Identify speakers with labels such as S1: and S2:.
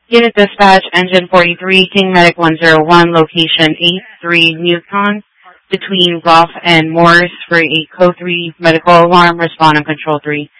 S1: Unit Dispatch, Engine 43, King Medic 101, location 83 Newton, between Rolfe and Morris for a Code 3 medical alarm. Respond on Control 3.